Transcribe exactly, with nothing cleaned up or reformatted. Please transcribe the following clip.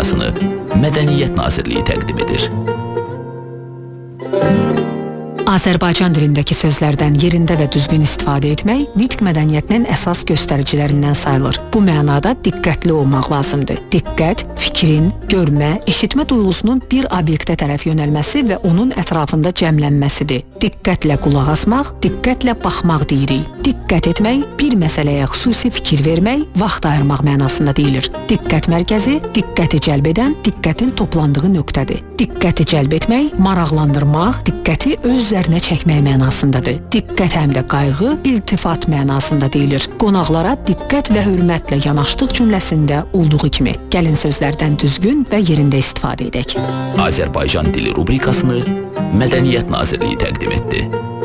rubrikasını Mədəniyyət Nazirliyi təqdim edir. Azərbaycan dilindəki sözlərdən yerində və düzgün istifadə etmək nitq mədəniyyətinin əsas göstəricilərindən sayılır. Bu mənada diqqətli olmaq lazımdır. Diqqət, fikrin, görmə, eşitmə duyğusunun bir obyektə tərəf yönəlməsi və onun ətrafında cəmlənməsidir. Diqqətlə qulaq asmaq, diqqətlə baxmaq deyirik. Diqqət etmək, bir məsələyə xüsusi fikir vermək, vaxt ayırmaq mənasında deyilir. Diqqət mərkəzi, diqqəti cəlb edən, diqqətin toplandığı nöqtədir. Diqqəti cəlb etmək, maraqlandırmaq, diqqəti öz üzərinə çəkmək mənasındadır. Diqqət həm də qayğı, iltifat mənasında deyilir. Qonaqlara diqqət və hörmətlə yanaşdıq cümləsində olduğu kimi. Gəlin sözlərdən düzgün və yerində istifadə edək. Azərbaycan dili rubrikasını Mədəniyyət Nazirliyi təqdim etdi.